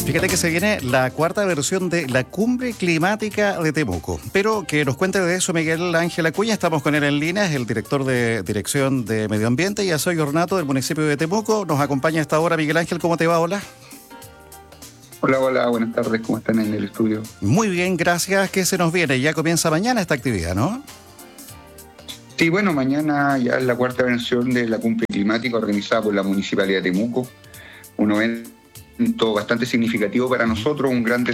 Fíjate que se viene la cuarta versión de la Cumbre Climática de Temuco. Pero que nos cuente de eso Miguel Ángel Acuña. Estamos con él en línea, es el director de Dirección de Medio Ambiente y Aseo y Ornato del municipio de Temuco. Nos acompaña a esta hora. Miguel Ángel, ¿cómo te va? Hola. Hola, buenas tardes. ¿Cómo están en el estudio? Muy bien, gracias. ¿Qué se nos viene? Ya comienza mañana esta actividad, ¿no? Sí, bueno, mañana ya es la cuarta versión de la Cumbre Climática organizada por la Municipalidad de Temuco. Un evento bastante significativo para nosotros, un gran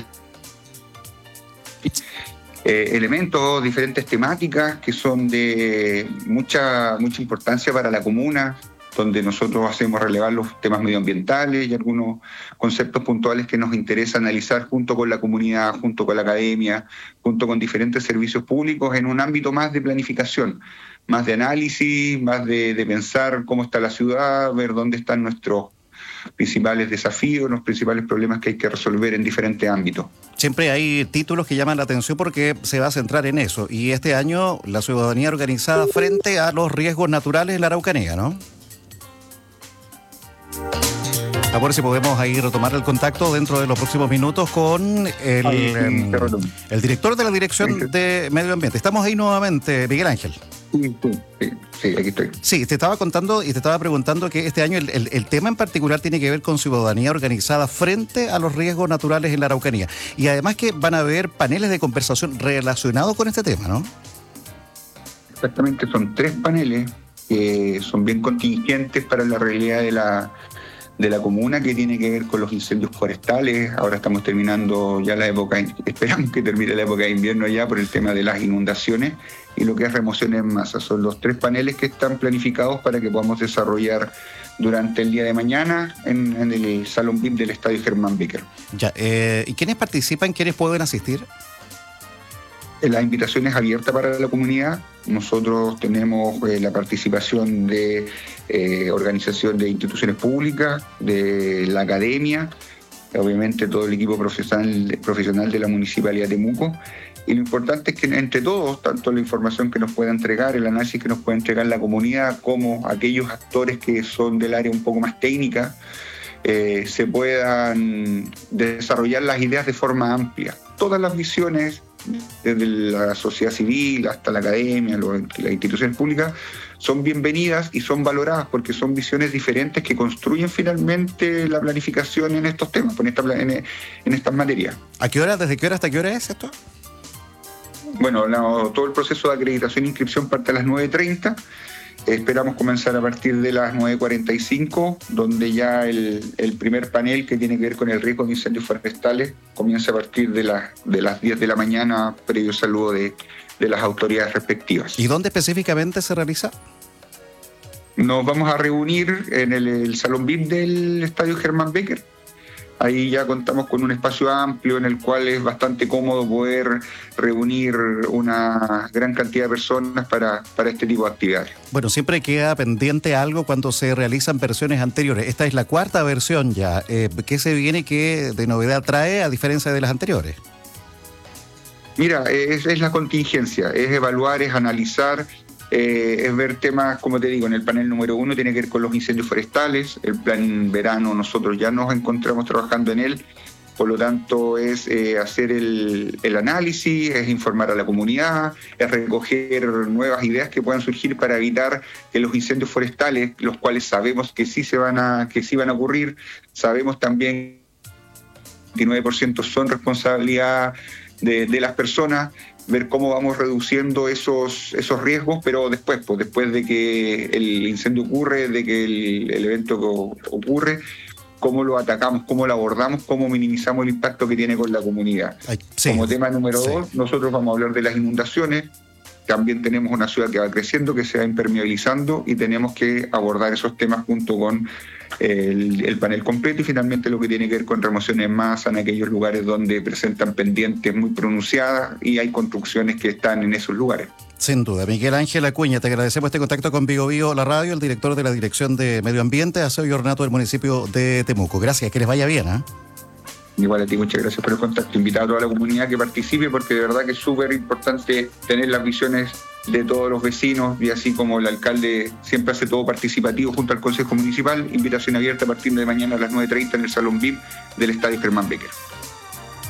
elementos, diferentes temáticas que son de mucha importancia para la comuna, donde nosotros hacemos relevar los temas medioambientales y algunos conceptos puntuales que nos interesa analizar junto con la comunidad, junto con la academia, junto con diferentes servicios públicos en un ámbito más de planificación, más de análisis, más de pensar cómo está la ciudad, ver dónde están nuestros principales desafíos, los principales problemas que hay que resolver en diferentes ámbitos. Siempre hay títulos que llaman la atención porque se va a centrar en eso. Y este año la ciudadanía organizada frente a los riesgos naturales en la Araucanía, ¿no? A ver si podemos ahí retomar el contacto dentro de los próximos minutos con el director de la Dirección de Medio Ambiente. Estamos ahí nuevamente, Miguel Ángel. Sí, aquí estoy. Sí, te estaba contando y te estaba preguntando que este año el tema en particular tiene que ver con ciudadanía organizada frente a los riesgos naturales en la Araucanía. Y además que van a haber paneles de conversación relacionados con este tema, ¿no? Exactamente, son 3 paneles que son bien contingentes para la realidad de la comuna, que tiene que ver con los incendios forestales. Ahora estamos terminando ya la época, esperamos que termine la época de invierno ya por el tema de las inundaciones y lo que es remoción en masa. Son los 3 paneles que están planificados para que podamos desarrollar durante el día de mañana en el Salón VIP del Estadio Germán Becker. Ya, ¿y quiénes participan? ¿Quiénes pueden asistir? La invitación es abierta para la comunidad. Nosotros tenemos la participación de organización de instituciones públicas, de la academia, obviamente todo el equipo profesional de la Municipalidad de Temuco. Y lo importante es que entre todos, tanto la información que nos pueda entregar, el análisis que nos pueda entregar la comunidad, como aquellos actores que son del área un poco más técnica, se puedan desarrollar las ideas de forma amplia. Todas las visiones, desde la sociedad civil hasta la academia, las instituciones públicas, son bienvenidas y son valoradas porque son visiones diferentes que construyen finalmente la planificación en estos temas, en estas materias. ¿A qué hora, desde qué hora hasta qué hora es esto? Bueno, todo el proceso de acreditación e inscripción parte a las 9:30. Esperamos comenzar a partir de las 9:45, donde ya el primer panel que tiene que ver con el riesgo de incendios forestales comienza a partir de las 10 de la mañana, previo saludo de las autoridades respectivas. ¿Y dónde específicamente se realiza? Nos vamos a reunir en el Salón VIP del Estadio Germán Becker. Ahí ya contamos con un espacio amplio en el cual es bastante cómodo poder reunir una gran cantidad de personas para este tipo de actividades. Bueno, siempre queda pendiente algo cuando se realizan versiones anteriores. Esta es la cuarta versión ya. ¿Qué se viene, qué de novedad trae a diferencia de las anteriores? Mira, es la contingencia, es evaluar, es analizar, es ver temas, como te digo, en el panel número 1 tiene que ver con los incendios forestales. El plan verano nosotros ya nos encontramos trabajando en él, por lo tanto es hacer el análisis, es informar a la comunidad, es recoger nuevas ideas que puedan surgir para evitar que los incendios forestales, los cuales sabemos que sí van a ocurrir, sabemos también que el 29% son responsabilidad de las personas, ver cómo vamos reduciendo esos riesgos, pero después de que el incendio ocurre, de que el evento ocurre, cómo lo atacamos, cómo lo abordamos, cómo minimizamos el impacto que tiene con la comunidad. Sí, como tema número 2, nosotros vamos a hablar de las inundaciones. También tenemos una ciudad que va creciendo, que se va impermeabilizando y tenemos que abordar esos temas junto con el panel completo y finalmente lo que tiene que ver con remoción en masa en aquellos lugares donde presentan pendientes muy pronunciadas y hay construcciones que están en esos lugares. Sin duda. Miguel Ángel Acuña, te agradecemos este contacto con Bio Bio, la radio, el director de la Dirección de Medio Ambiente, Aseo y Ornato del municipio de Temuco. Gracias, que les vaya bien, ¿eh? Igual a ti, muchas gracias por el contacto. Invitar a toda la comunidad que participe porque de verdad que es súper importante tener las visiones de todos los vecinos, y así como el alcalde siempre hace todo participativo junto al Consejo Municipal, invitación abierta a partir de mañana a las 9:30 en el Salón VIP del Estadio Germán Becker.